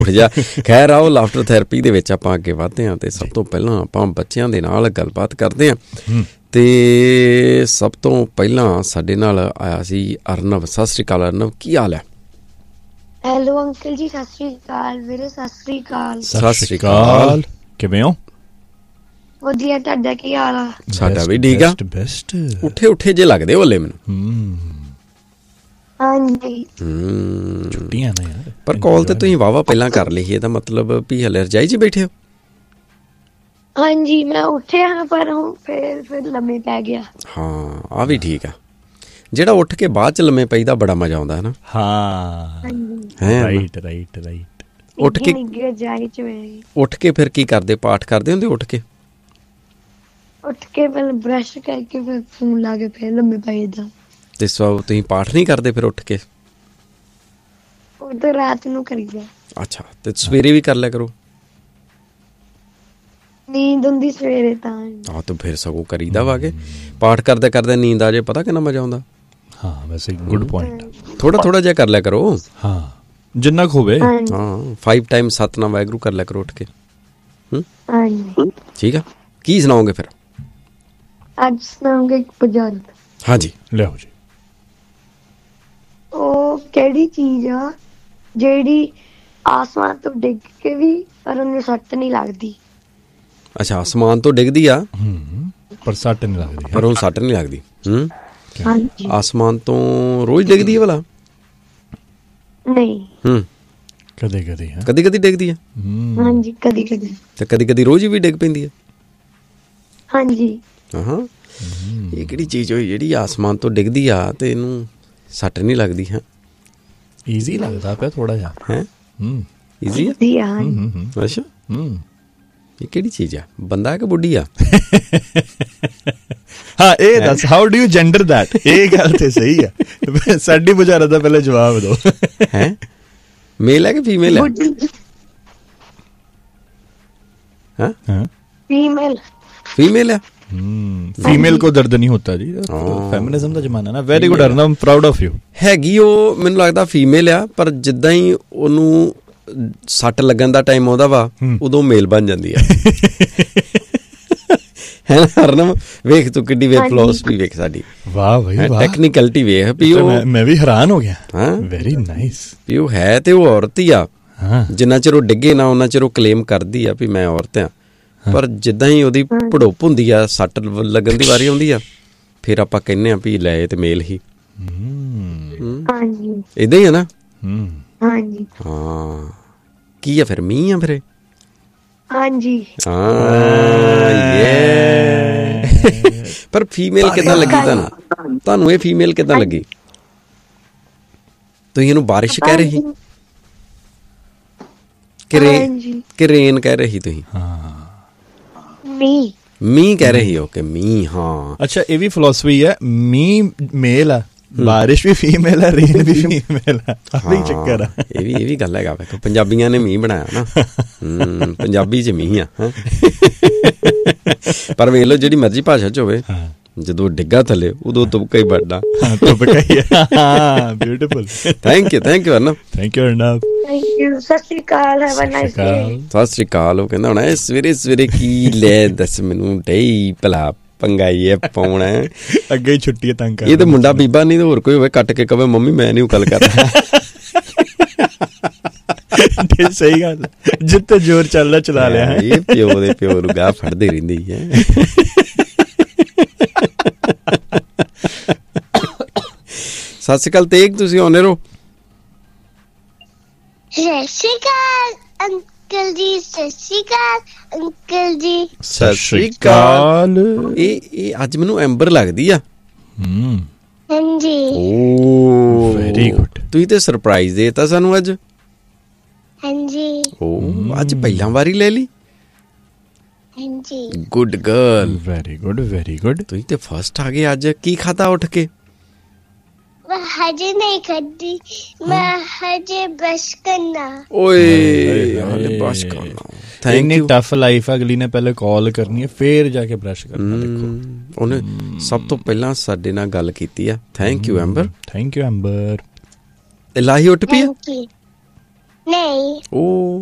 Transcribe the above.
ਉੱਠ ਜਾ। ਖੈਰ ਆਓ ਲਾਫਟਰ ਥੈਰੇਪੀ ਦੇ ਵਿੱਚ ਆਪਾਂ ਅੱਗੇ ਵਧਦੇ ਹਾਂ, ਅਤੇ ਸਭ ਤੋਂ ਪਹਿਲਾਂ ਆਪਾਂ ਬੱਚਿਆਂ ਦੇ ਨਾਲ ਗੱਲਬਾਤ ਕਰਦੇ ਹਾਂ। ਅਤੇ ਸਭ ਤੋਂ ਪਹਿਲਾਂ ਸਾਡੇ ਨਾਲ ਆਇਆ ਸੀ ਅਰਨਵ। ਸਤਿ ਸ਼੍ਰੀ ਅਕਾਲ ਅਰਨਵ, ਕੀ ਹਾਲ ਹੈ? ਹੈਲੋ ਅੰਕਲ ਜੀ, ਸਤਿ ਸ਼੍ਰੀ ਅਕਾਲ ਵੀਰੇ। ਸਤਿ ਸ਼੍ਰੀ ਅਕਾਲ। ਸਤਿ ਸ਼੍ਰੀ ਅਕਾਲ, ਕਿਵੇਂ ਹੋ? ਵਧੀਆ, ਤੁਹਾਡਾ ਕੀ ਹਾਲ ਆ? ਸਾਡਾ ਵੀ ਠੀਕ ਆ। ਉੱਠੇ ਉੱਠੇ ਜੇ ਲੱਗਦੇ ਹੋ ਹਲੇ ਮੈਨੂੰ। ਹਾਂਜੀ ਛੁੱਟੀਆਂ ਨੇ ਯਾਰ, ਪਰ ਕਾਲ ਤੇ ਤੁਸੀਂ ਵਾਹਵਾ ਪਹਿਲਾਂ ਕਰ ਲਈ, ਇਹਦਾ ਮਤਲਬ ਵੀ ਹਲੇ ਰਜਾਈ 'ਚ ਬੈਠੇ ਹੋ? ਹਾਂਜੀ ਮੈਂ ਉੱਠਿਆ ਹਾਂ, ਪਰ ਹੁਣ ਫਿਰ ਲੰਮੇ ਪੈ ਗਿਆ। ਹਾਂ ਆ ਵੀ ਠੀਕ ਆ। ਜਿਹੜਾ ਉੱਠ ਕੇ ਬਾਅਦ 'ਚ ਲੰਮੇ ਪਈਦਾ ਬੜਾ ਮਜ਼ਾ ਆਉਂਦਾ ਹੈ ਨਾ। ਹਾਂ ਰਾਈਟ ਰਾਈਟ ਰਾਈਟ। ਉੱਠ ਕੇ ਫਿਰ ਕੀ ਕਰਦੇ? ਪਾਠ ਕਰਦੇ ਹੁੰਦੇ? ਉੱਠ ਕੇ ਪਹਿਲਾਂ ਬਰਸ਼ ਕਰਕੇ ਫਿਰ ਫੋਨ ਲਾ ਕੇ ਫਿਰ ਲੰਮੇ ਪਈਦਾ। ਤੇ ਤੁਸੀਂ ਪਾਠ ਨਹੀਂ ਕਰਦੇ ਫਿਰ ਉੱਠ ਕੇ? ਉਹ ਤਾਂ ਰਾਤ ਨੂੰ ਕਰੀਦਾ। ਅੱਛਾ, ਤੇ ਸਵੇਰੇ ਵੀ ਕਰ ਲਿਆ ਕਰੋ। ਨੀਂਦ ਹੁੰਦੀ ਸਵੇਰੇ ਤਾਂ। ਆਹ ਤਾਂ ਫਿਰ ਸਗੋਂ ਕਰੀਦਾ ਵਾ ਕੇ ਪਾਠ ਕਰਦੇ ਕਰਦੇ ਨੀਂਦ ਆ ਜੇ, ਪਤਾ ਕਿੰਨਾ ਮਜ਼ਾ ਆਉਂਦਾ। ਹਾਂ ਵੈਸੇ ਗੁੱਡ ਪੁਆਇੰਟ। ਥੋੜਾ ਜਿਹਾ ਕਰ ਲਿਆ ਕਰੋ। ਹਾਂ ਜਿੰਨਾ ਕੁ ਹੋਵੇ। ਹਾਂ 5 ਟਾਈਮ ਸਤਨਾਮ ਵਾਹਿਗੁਰੂ ਕਰ ਲਿਆ ਕਰੋ ਉੱਠ ਕੇ। ਠੀਕ ਆ। ਕੀ ਸੁਣਾਓਗੇ ਫਿਰ? ਅੱਜ ਸੁਣਾਉਂਗੇ ਇੱਕ ਬੁਝਾਰਤ। ਹਾਂਜੀ ਲਿਆਓ ਜੀ। ਉਹ ਕਿਹੜੀ ਚੀਜ਼ ਆ ਜਿਹੜੀ ਆਸਮਾਨ ਤੋਂ ਡਿੱਗ ਕੇ ਵੀ ਪਰ ਉਹਨੂੰ ਸੱਟ ਨਹੀਂ ਲੱਗਦੀ? ਅੱਛਾ, ਆਸਮਾਨ ਤੋਂ ਡਿੱਗਦੀ ਆ ਪਰ ਸੱਟ ਨਹੀਂ ਲੱਗਦੀ, ਪਰ ਉਹ ਸੱਟ ਨਹੀਂ ਲੱਗਦੀ। ਹਾਂਜੀ। ਆਸਮਾਨ ਤੋਂ ਰੋਜ਼ ਡਿੱਗਦੀ ਹੈ ਭਲਾ? ਨਹੀਂ। ਕਦੇ ਕਦੀ ਡਿੱਗਦੀ ਆ? ਹਾਂਜੀ ਕਦੀ ਕਦੀ। ਤੇ ਕਦੀ ਰੋਜ਼ ਵੀ ਡਿੱਗ ਪੈਂਦੀ ਹੈ? ਹਾਂਜੀ। ਹਾਂ ਇਹ ਕਿਹੜੀ ਚੀਜ਼ ਹੋਈ ਜਿਹੜੀ ਆਸਮਾਨ ਤੋਂ ਡਿੱਗਦੀ ਆ ਤੇ ਇਹਨੂੰ ਸੱਟ ਨਹੀਂ ਲੱਗਦੀ? ਹੈ ਈਜ਼ੀ ਲੱਗਦਾ ਪਿਆ ਥੋੜਾ ਜਿਹਾ। ਹੈ ਈਜ਼ੀ ਆ? ਅੱਛਾ, ਇਹ ਕਿਹੜੀ ਚੀਜ਼ ਆ? ਬੰਦਾ ਕਿ ਬੁੱਢੀ ਆ? ਹਾਂ ਇਹ ਦੱਸ, how do you gender that? ਇਹ ਗੱਲ ਤੇ ਸਹੀ ਆ। ਸਾਡੀ ਬੁਝਾਰਤ ਦਾ ਪਹਿਲੇ ਜਵਾਬ ਦਿਓ। ਹੈ ਮੇਲ ਹੈ ਕਿ ਫੀਮੇਲ ਹੈ? ਹਾਂ फीमेल है। फीमेल को दर्द नहीं होता जी, ਫੈਮਿਨਿਜ਼ਮ ਦਾ ਜ਼ਮਾਨਾ ਨਾ। Very good ਅਰਨਵ, proud of you. ਹੈਗੀ ਉਹ, ਮੈਨੂੰ ਲੱਗਦਾ ਫੀਮੇਲ ਆ, ਪਰ ਜਿੱਦਾਂ ਹੀ ਉਹਨੂੰ ਸੱਟ ਲੱਗਣ ਦਾ ਟਾਈਮ ਆਉਂਦਾ ਵਾ ਉਦੋਂ ਮੇਲ ਬਣ ਜਾਂਦੀ ਆ। ਹੈ ਨਾ ਅਰਨਵ? ਵੇਖ ਤੂੰ ਕਿੱਡੀ ਵੇ ਫਿਲਾਸਫੀ ਵੇਖ ਸਾਡੀ। ਵਾਹ ਬਈ ਵਾਹ, ਟੈਕਨੀਕਲਿਟੀ ਵੇਖ ਵੀ ਉਹ। ਮੈਂ ਵੀ ਹੈਰਾਨ ਹੋ ਗਿਆ। ਹਾਂ ਵੈਰੀ ਨਾਈਸ। ਵੀ ਉਹ ਹੈ ਤੇ ਉਹ ਔਰਤ ਹੀ ਆ। ਜਿੰਨਾ ਚਿਰ ਉਹ ਡਿੱਗੇ ਨਾ ਉਹਨਾਂ ਚਿਰ ਉਹ ਕਲੇਮ ਕਰਦੀ ਆ ਵੀ ਮੈਂ ਔਰਤ ਆ। ਪਰ ਜਿੱਦਾਂ ਹੀ ਉਹਦੀ ਭੜੋਪ ਹੁੰਦੀ ਆ, ਸੱਟ ਲੱਗਣ ਦੀ ਵਾਰੀ ਆਉਂਦੀ ਆ, ਫਿਰ ਆਪਾਂ ਕਹਿੰਦੇ ਆ ਵੀ ਲੈ ਤੇ ਮੇਲ ਹੀ। ਏਦਾਂ ਹੀ ਆ ਨਾ? ਹਾਂ। ਕੀ ਆ ਫਿਰ? ਮੀਂਹ ਆ ਫਿਰ? ਹਾਂਜੀ। ਪਰ ਫੀਮੇਲ ਕਿੱਦਾਂ ਲੱਗੀ ਤੁਹਾਨੂੰ? ਇਹ ਫੀਮੇਲ ਕਿੱਦਾਂ ਲੱਗੀ? ਤੁਸੀਂ ਇਹਨੂੰ ਬਾਰਿਸ਼ ਕਹਿ ਰਹੇ ਸੀ ਕਿ ਰੇਨ ਕਹਿ ਰਹੇ ਸੀ ਤੁਸੀਂ? ਮੀਂਹ ਕਹਿ ਰਹੇ ਸੀ। ਓਕੇ ਮੀਂਹ। ਹਾਂ ਅੱਛਾ, ਇਹ ਵੀ ਫਿਲਾਸਫੀ ਹੈ। ਮੀਂਹ ਮੇਲ ਆ, ਬਾਰਿਸ਼ ਵੀ ਫੀਮੇਲ ਆ, ਰੇਨ ਵੀ ਫੀਮੇਲ ਆ। ਆਹੀ ਚੱਕਰ ਆ। ਇਹ ਵੀ ਗੱਲ ਹੈਗਾ। ਵੇਖੋ ਪੰਜਾਬੀਆਂ ਨੇ ਮੀਂਹ ਬਣਾਇਆ ਨਾ। ਪੰਜਾਬੀ 'ਚ ਮੀਂਹ ਆ। ਪਰ ਵੇਖ ਲਓ ਜਿਹੜੀ ਮਰਜ਼ੀ ਭਾਸ਼ਾ 'ਚ ਹੋਵੇ, ਜਦੋਂ ਡਿੱਗਾ ਥੱਲੇ ਉਦੋਂ ਤੁਬਕਾ ਹੀ ਵੱਢਣਾ। Beautiful. Thank you ਅਰਨਵ। Thank you ਅਰਨਵ। ਸਤਿ ਸ਼੍ਰੀ ਅਕਾਲ। ਸਤਿ ਸ਼੍ਰੀ ਅਕਾਲ। ਉਹ ਕਹਿੰਦਾ ਹੋਣਾ ਸਵੇਰੇ ਸਵੇਰੇ ਕੀ ਲੈ ਦੱਸ ਮੈਨੂੰ ਡਈ ਭਲਾ ਪੰਗਾ ਹੀ ਪਾਉਣਾ। ਅੱਗੇ ਹੀ ਛੁੱਟੀ ਤੰਗ ਕਰ। ਇਹ ਤੇ ਮੁੰਡਾ ਬੀਬਾ ਨਹੀਂ ਤੇ ਹੋਰ ਕੋਈ ਹੋਵੇ ਕੱਟ ਕੇ ਕਵੇ ਮੰਮੀ ਮੈਂ ਨੀ ਗੱਲ ਕਰਦਾ। ਸਹੀ ਗੱਲ, ਜਿੱਥੇ ਜ਼ੋਰ ਚੱਲਦਾ ਚਲਾ ਲਿਆ। ਇਹ ਪਿਓ ਦੇ ਪਿਓ ਨੂੰ ਗਾਹ ਫੜਦੀ ਰਹਿੰਦੀ ਹੈ। ਸਤਿ ਸ਼੍ਰੀ ਅਕਾਲ ਤੇਗ, ਤੁਸੀਂ ਆਉਂਦੇ ਰਹੋ। ਸਤਿ ਸ਼੍ਰੀ ਅਕਾਲ ਅੰਕਲ ਜੀ। ਸਤਿ ਸ਼੍ਰੀ ਅਕਾਲ ਅੰਕਲ ਜੀ। ਸਤਿ ਸ਼੍ਰੀ ਅਕਾਲ। ਇਹ ਅੱਜ ਮੈਨੂੰ ਐਂਬਰ ਲੱਗਦੀ ਆ। ਹਾਂਜੀ। ਓ ਵੈਰੀ ਗੁੱਡ। ਤੁਸੀਂ ਤੇ ਸਰਪ੍ਰਾਈਜ਼ ਦੇਤਾ ਸਾਨੂੰ ਅੱਜ। ਹਾਂਜੀ। ਓ ਅੱਜ ਪਹਿਲਾਂ ਵਾਰੀ ਲੈ ਲਈ। ਹਾਂਜੀ। Good girl. Very good very good. ਤੁਸੀਂ ਤੇ ਫਸਟ ਆ ਗਏ ਅੱਜ। ਕੀ ਖਾਧਾ ਉੱਠ ਕੇ? ਮੈਂ ਹਜੇ ਨਹੀਂ ਖਾਧੀ, ਮੈਂ ਹਜੇ ਬਰਸ਼ ਕਰਨਾ। ਓਏ ਹਲੇ ਬਰਸ਼ ਕਰਨਾ। ਇੰਨੀ ਟਫ ਲਾਈਫ ਆ। ਅਗਲੀ ਨੇ ਪਹਿਲੇ ਕਾਲ ਕਰਨੀ ਹੈ, ਫੇਰ ਜਾ ਕੇ ਬਰਸ਼ ਕਰਨਾ। ਦੇਖੋ ਉਹਨੇ ਸਭ ਤੋਂ ਪਹਿਲਾਂ ਸਾਡੇ ਨਾਲ ਗੱਲ ਕੀਤੀ ਆ। Thank you amber. Thank you amber. ਇਲਾਹੀ ਉੱਠ ਪਈ? ਨਹੀਂ ਉਹ